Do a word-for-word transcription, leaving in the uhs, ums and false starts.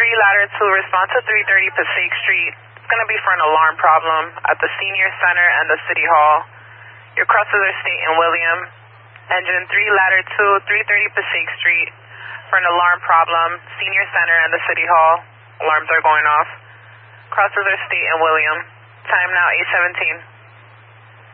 three, ladder two, respond to three thirty Passaic Street. It's going to be for an alarm problem at the Senior Center and the City Hall. Your crosses are State and William. Engine three, ladder two, three thirty Passaic Street for an alarm problem, Senior Center and the City Hall. Alarms are going off. Crosses are State and William. Time now eight seventeen.